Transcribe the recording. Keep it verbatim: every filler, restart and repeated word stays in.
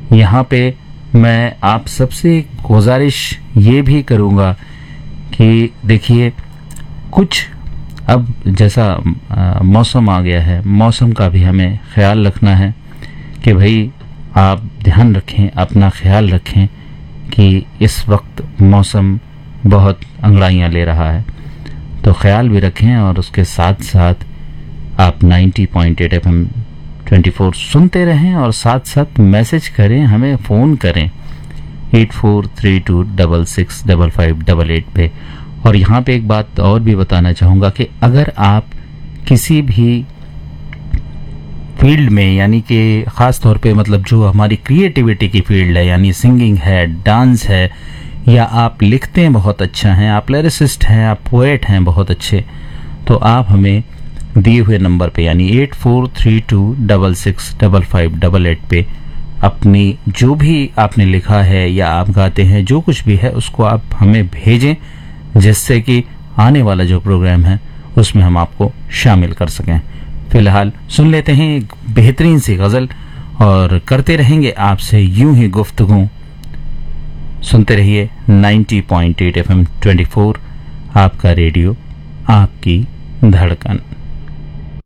यहाँ पे मैं आप सबसे गुजारिश ये भी करूँगा कि देखिए, कुछ अब जैसा आ, मौसम आ गया है, मौसम का भी हमें ख्याल रखना है कि भाई आप ध्यान रखें, अपना ख्याल रखें कि इस वक्त मौसम बहुत अंगड़ाइयाँ ले रहा है, तो ख्याल भी रखें और उसके साथ साथ आप नब्बे पॉइंट आठ एफएम चौबीस सुनते रहें और साथ साथ मैसेज करें, हमें फ़ोन करें eight four three to double six double five double eight पे। और यहाँ पे एक बात और भी बताना चाहूँगा कि अगर आप किसी भी फील्ड में, यानी कि ख़ास तौर पे मतलब जो हमारी क्रिएटिविटी की फील्ड है, यानी सिंगिंग है, डांस है, या आप लिखते हैं बहुत अच्छा हैं, आप लिरिसिस्ट हैं, आप पोएट हैं बहुत अच्छे, तो आप हमें दिए हुए नंबर पे यानी eight four three to double six double five double eight पे अपनी जो भी आपने लिखा है या आप गाते हैं, जो कुछ भी है उसको आप हमें भेजें, जिससे कि आने वाला जो प्रोग्राम है उसमें हम आपको शामिल कर सकें। फिलहाल सुन लेते हैं एक बेहतरीन सी गज़ल और करते रहेंगे आपसे यूं ही गुफ्तगू। सुनते रहिए नब्बे पॉइंट आठ एफएम चौबीस, आपका रेडियो, आपकी धड़कन।